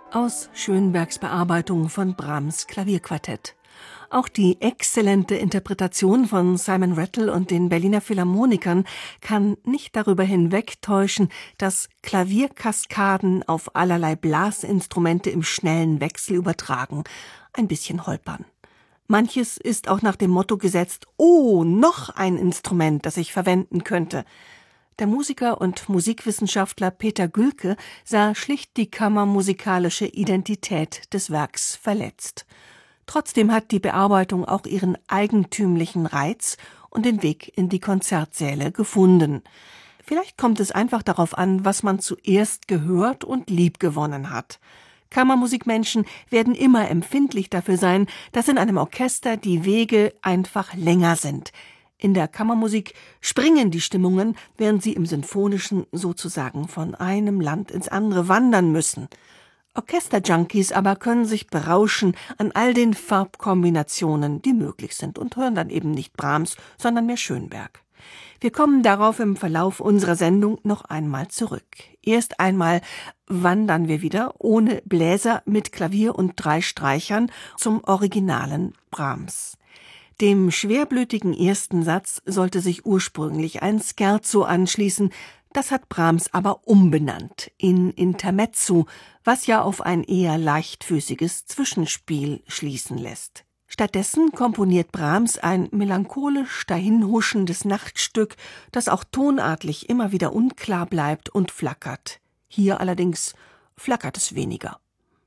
aus Schönbergs Bearbeitung von Brahms' Klavierquartett. Auch die exzellente Interpretation von Simon Rattle und den Berliner Philharmonikern kann nicht darüber hinwegtäuschen, dass Klavierkaskaden auf allerlei Blasinstrumente im schnellen Wechsel übertragen ein bisschen holpern. Manches ist auch nach dem Motto gesetzt: »Oh, noch ein Instrument, das ich verwenden könnte.« Der Musiker und Musikwissenschaftler Peter Gülke sah schlicht die kammermusikalische Identität des Werks verletzt. Trotzdem hat die Bearbeitung auch ihren eigentümlichen Reiz und den Weg in die Konzertsäle gefunden. Vielleicht kommt es einfach darauf an, was man zuerst gehört und liebgewonnen hat. Kammermusikmenschen werden immer empfindlich dafür sein, dass in einem Orchester die Wege einfach länger sind. In der Kammermusik springen die Stimmungen, während sie im Sinfonischen sozusagen von einem Land ins andere wandern müssen. Orchesterjunkies aber können sich berauschen an all den Farbkombinationen, die möglich sind, und hören dann eben nicht Brahms, sondern mehr Schönberg. Wir kommen darauf im Verlauf unserer Sendung noch einmal zurück. Erst einmal wandern wir wieder ohne Bläser mit Klavier und 3 Streichern zum originalen Brahms. Dem schwerblütigen ersten Satz sollte sich ursprünglich ein Scherzo anschließen, das hat Brahms aber umbenannt in Intermezzo, was ja auf ein eher leichtfüßiges Zwischenspiel schließen lässt. Stattdessen komponiert Brahms ein melancholisch dahinhuschendes Nachtstück, das auch tonartlich immer wieder unklar bleibt und flackert. Hier allerdings flackert es weniger.